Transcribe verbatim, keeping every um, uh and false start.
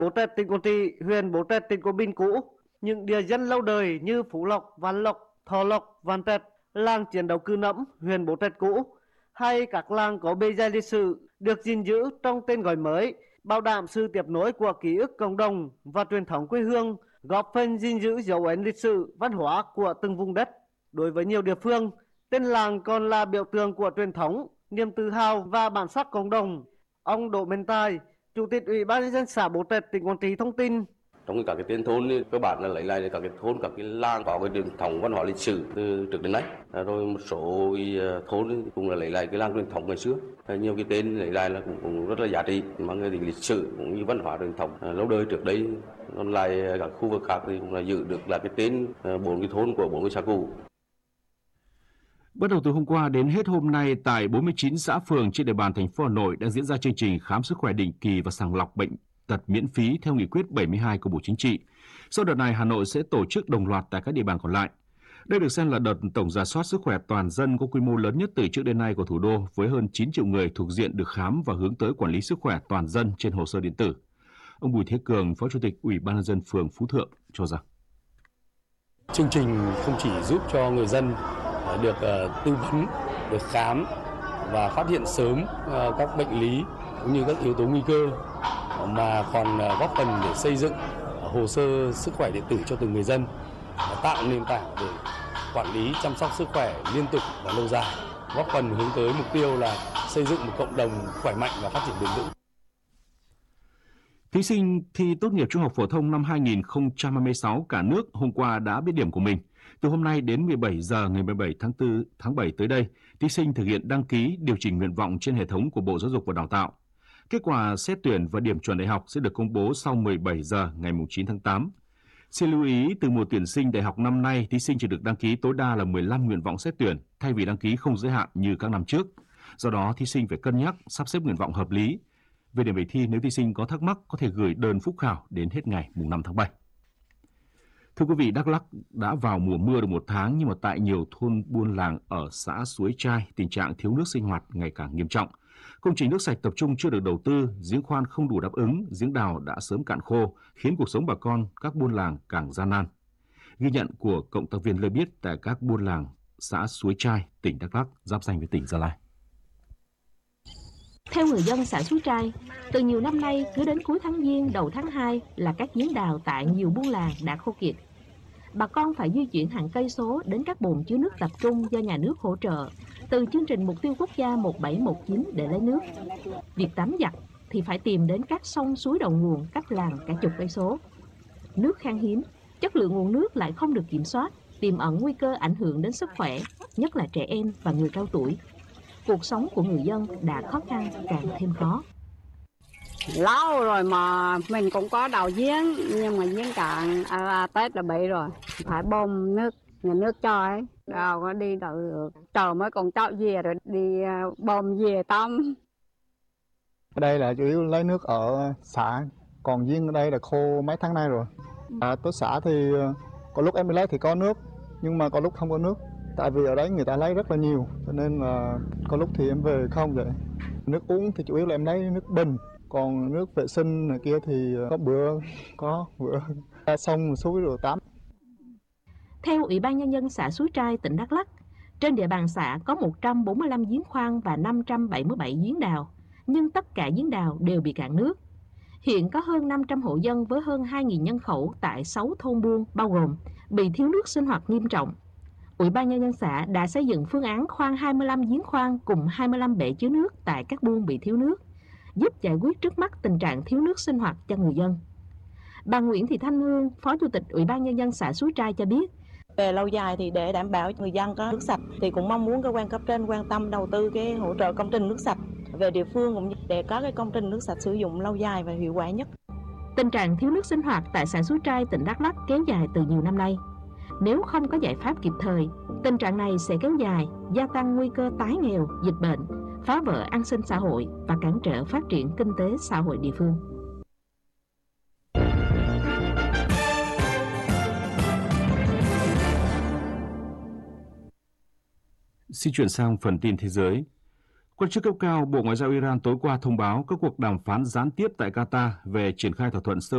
Bố Trạch, tỉnh Quảng Trị, huyện Bố Trạch, tỉnh Quảng Bình cũ, những địa danh lâu đời như Phú Lộc, Vạn Lộc, Thọ Lộc, Vạn Trạch, làng chiến đấu Cự Nẫm, huyện Bố Trạch cũ, hay các làng có bề dày lịch sử được gìn giữ trong tên gọi mới, bảo đảm sự tiếp nối của ký ức cộng đồng và truyền thống quê hương, góp phần gìn giữ dấu ấn lịch sử, văn hóa của từng vùng đất. Đối với nhiều địa phương, tên làng còn là biểu tượng của truyền thống, niềm tự hào và bản sắc cộng đồng. Ông Đỗ Minh Tài, Chủ tịch Ủy ban nhân dân xã Bố Trạch, tỉnh Quảng Trị thông tin. Trong các cái tên thôn thì cơ bản là lấy lại các cái thôn, các cái làng có cái truyền thống văn hóa lịch sử từ trước đến nay. Rồi một số thôn cũng là lấy lại cái làng truyền thống ngày xưa. Nhiều cái tên lấy lại là cũng, cũng rất là giá trị, mang cái tính lịch sử cũng như văn hóa truyền thống lâu đời trước đây. Còn lại các khu vực khác thì cũng là giữ được là cái tên bốn cái thôn của bốn cái xã cũ. Bắt đầu từ hôm qua đến hết hôm nay, tại bốn mươi chín xã phường trên địa bàn thành phố Hà Nội đang diễn ra chương trình khám sức khỏe định kỳ và sàng lọc bệnh tật miễn phí theo nghị quyết bảy mươi hai của Bộ Chính trị. Sau đợt này, Hà Nội sẽ tổ chức đồng loạt tại các địa bàn còn lại. Đây được xem là đợt tổng rà soát sức khỏe toàn dân có quy mô lớn nhất từ trước đến nay của thủ đô, với hơn chín triệu người thuộc diện được khám và hướng tới quản lý sức khỏe toàn dân trên hồ sơ điện tử. Ông Bùi Thế Cường, Phó Chủ tịch Ủy ban nhân dân phường Phú Thượng cho rằng chương trình không chỉ giúp cho người dân được uh, tư vấn, được khám và phát hiện sớm uh, các bệnh lý cũng như các yếu tố nguy cơ, mà còn uh, góp phần để xây dựng uh, hồ sơ sức khỏe điện tử cho từng người dân, uh, tạo nền tảng để quản lý chăm sóc sức khỏe liên tục và lâu dài, góp phần hướng tới mục tiêu là xây dựng một cộng đồng khỏe mạnh và phát triển bền vững. Thí sinh thi tốt nghiệp trung học phổ thông năm hai nghìn không trăm hai mươi sáu cả nước hôm qua đã biết điểm của mình. Từ hôm nay đến mười bảy giờ ngày mười bảy tháng tư tháng bảy tới đây, thí sinh thực hiện đăng ký điều chỉnh nguyện vọng trên hệ thống của Bộ Giáo dục và Đào tạo. Kết quả xét tuyển và điểm chuẩn đại học sẽ được công bố sau mười bảy giờ ngày chín tháng tám. Xin lưu ý, từ mùa tuyển sinh đại học năm nay, thí sinh chỉ được đăng ký tối đa là mười lăm nguyện vọng xét tuyển, thay vì đăng ký không giới hạn như các năm trước. Do đó, thí sinh phải cân nhắc sắp xếp nguyện vọng hợp lý. Về điểm bài thi, nếu thí sinh có thắc mắc có thể gửi đơn phúc khảo đến hết ngày năm tháng bảy. Thưa quý vị, Đắk Lắk đã vào mùa mưa được một tháng, nhưng mà tại nhiều thôn buôn làng ở xã Suối Trai, tình trạng thiếu nước sinh hoạt ngày càng nghiêm trọng. Công trình nước sạch tập trung chưa được đầu tư, giếng khoan không đủ đáp ứng, giếng đào đã sớm cạn khô, khiến cuộc sống bà con các buôn làng càng gian nan. Ghi nhận của cộng tác viên Lê Biết tại các buôn làng xã Suối Trai, tỉnh Đắk Lắk, giáp ranh với tỉnh Gia Lai. Theo người dân xã Suối Trai, từ nhiều năm nay, cứ đến cuối tháng Giêng, đầu tháng hai là các giếng đào tại nhiều buôn làng đã khô kiệt. Bà con phải di chuyển hàng cây số đến các bồn chứa nước tập trung do nhà nước hỗ trợ từ chương trình mục tiêu quốc gia một bảy một chín để lấy nước. Việc tắm giặt thì phải tìm đến các sông suối đầu nguồn cách làng cả chục cây số. Nước khan hiếm, chất lượng nguồn nước lại không được kiểm soát, tiềm ẩn nguy cơ ảnh hưởng đến sức khỏe, nhất là trẻ em và người cao tuổi. Cuộc sống của người dân đã khó khăn càng thêm khó. Lâu rồi mà mình cũng có đào giếng, nhưng mà giếng cạn, à, Tết là bị rồi. Phải bơm nước, nhà nước cho ấy, đâu có đi đâu được. Trời mới còn cho về rồi đi bơm về tắm. Ở đây là chủ yếu lấy nước ở xã, còn giếng ở đây là khô mấy tháng nay rồi. À, tới xã thì có lúc em đi lấy thì có nước, nhưng mà có lúc không có nước. Tại vì ở đấy người ta lấy rất là nhiều, cho nên là có lúc thì em về không vậy. Nước uống thì chủ yếu là em lấy nước bình, còn nước vệ sinh này kia thì có bữa, có bữa ra sông suối rồi tắm. Theo Ủy ban Nhân dân xã Suối Trai, tỉnh Đắk Lắk, trên địa bàn xã có một trăm bốn mươi lăm giếng khoan và năm trăm bảy mươi bảy giếng đào, nhưng tất cả giếng đào đều bị cạn nước. Hiện có hơn năm trăm hộ dân với hơn hai nghìn nhân khẩu tại sáu thôn buôn bao gồm bị thiếu nước sinh hoạt nghiêm trọng. Ủy ban Nhân dân xã đã xây dựng phương án khoan hai mươi lăm giếng khoan cùng hai mươi lăm bể chứa nước tại các buôn bị thiếu nước, giúp giải quyết trước mắt tình trạng thiếu nước sinh hoạt cho người dân. Bà Nguyễn Thị Thanh Hương, Phó Chủ tịch Ủy ban Nhân dân xã Suối Trai cho biết, về lâu dài thì để đảm bảo người dân có nước sạch thì cũng mong muốn cơ quan cấp trên quan tâm đầu tư cái hỗ trợ công trình nước sạch về địa phương, cũng như để có cái công trình nước sạch sử dụng lâu dài và hiệu quả nhất. Tình trạng thiếu nước sinh hoạt tại xã Suối Trai, tỉnh Đắk Lắk kéo dài từ nhiều năm nay. Nếu không có giải pháp kịp thời, tình trạng này sẽ kéo dài, gia tăng nguy cơ tái nghèo, dịch bệnh, phá vỡ an sinh xã hội và cản trở phát triển kinh tế xã hội địa phương. Xin chuyển sang phần tin thế giới. Quan chức cấp cao Bộ Ngoại giao Iran tối qua thông báo các cuộc đàm phán gián tiếp tại Qatar về triển khai thỏa thuận sơ